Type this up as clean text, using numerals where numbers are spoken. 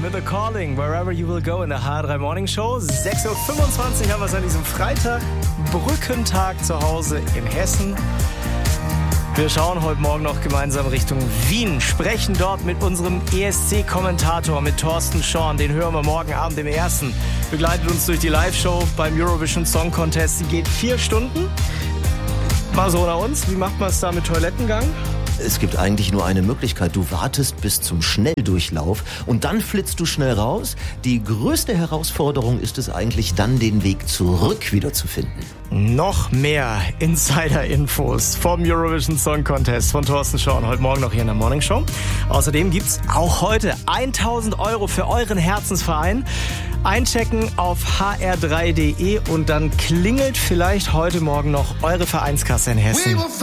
with a calling, wherever you will go in der H3 Morning Show. 6.25 Uhr haben wir es an diesem Freitag, Brückentag zu Hause in Hessen. Wir schauen heute Morgen noch gemeinsam Richtung Wien, sprechen dort mit unserem ESC-Kommentator, mit Thorsten Schorn. Den hören wir morgen Abend im Ersten. Begleitet uns durch die Live-Show beim Eurovision Song Contest. Die geht 4 Stunden. Mal so unter uns, wie macht man es da mit Toilettengang? Es gibt eigentlich nur eine Möglichkeit. Du wartest bis zum Schnelldurchlauf und dann flitzt du schnell raus. Die größte Herausforderung ist es eigentlich, dann den Weg zurück wieder zu finden. Noch mehr Insider-Infos vom Eurovision Song Contest von Thorsten Schorn heute Morgen noch hier in der Morning Show. Außerdem gibt's auch heute 1.000 € für euren Herzensverein. Einchecken auf hr3.de und dann klingelt vielleicht heute Morgen noch eure Vereinskasse in Hessen.